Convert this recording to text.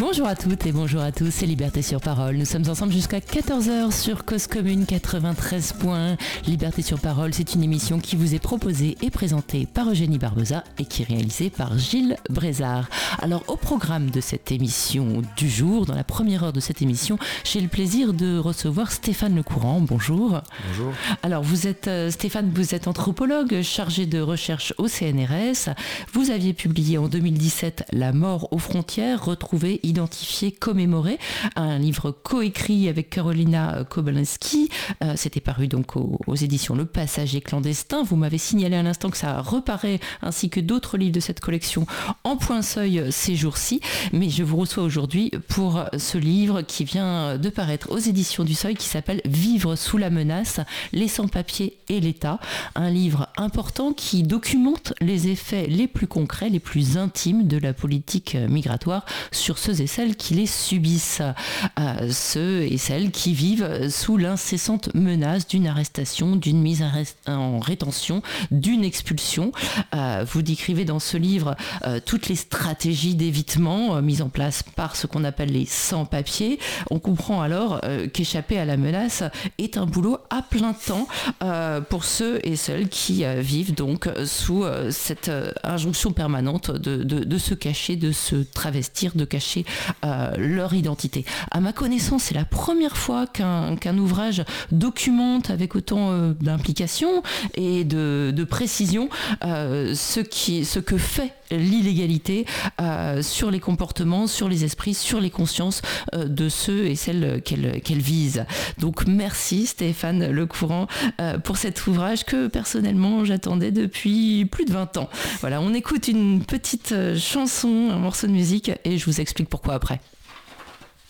Bonjour à toutes et bonjour à tous, c'est Liberté sur Parole. Nous sommes ensemble jusqu'à 14h sur Cause Commune 93 points. Liberté sur Parole, c'est une émission qui vous est proposée et présentée par Eugénie Barbosa et qui est réalisée par Gilles Brézard. Alors au programme de cette émission du jour, dans la première heure de cette émission, j'ai le plaisir de recevoir Stéphane Lecourant. Bonjour. Bonjour. Alors vous êtes Stéphane, vous êtes anthropologue, chargé de recherche au CNRS. Vous aviez publié en 2017 La mort aux frontières, retrouvée, identifiée, commémorée, un livre coécrit avec Karolina Kobalinski. C'était paru donc aux éditions Le Passager clandestin. Vous m'avez signalé à l'instant que ça reparaît, ainsi que d'autres livres de cette collection, en point seuil ces jours-ci. Mais je vous reçois aujourd'hui pour ce livre qui vient de paraître aux éditions du Seuil, qui s'appelle Vivre sous la menace, les sans-papiers et l'État. Un livre important qui documente les effets les plus concrets, les plus intimes de la politique migratoire sur ceux et celles qui les subissent. Ceux et celles qui vivent sous l'incessante menace d'une arrestation, d'une mise en rétention, d'une expulsion. Vous décrivez dans ce livre toutes les stratégies d'évitement mises en place par ce qu'on appelle les sans-papiers. On comprend alors qu'échapper à la menace est un boulot à plein temps pour ceux et celles qui vivent donc sous cette injonction permanente de se cacher, de se travestir, de cacher leur identité. À ma connaissance, c'est la première fois qu'un ouvrage documente avec autant d'implication et de précision ce que fait l'illégalité sur les comportements, sur les esprits, sur les consciences de ceux et celles qu'elle vise. Donc merci Stéphane Lecourant pour cet ouvrage que personnellement j'attendais depuis plus de 20 ans. Voilà, on écoute une petite chanson, un morceau de musique et je vous explique pourquoi après.